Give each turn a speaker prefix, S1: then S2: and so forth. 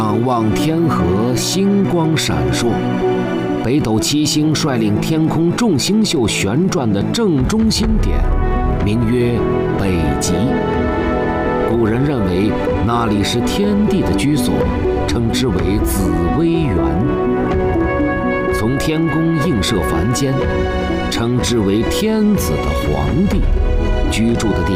S1: 仰望天河，星光闪烁。北斗七星率领天空众星宿旋转的正中心点，名曰北极。古人认为那里是天地的居所，称之为紫微垣。从天宫映射凡间，称之为天子的皇帝居住的地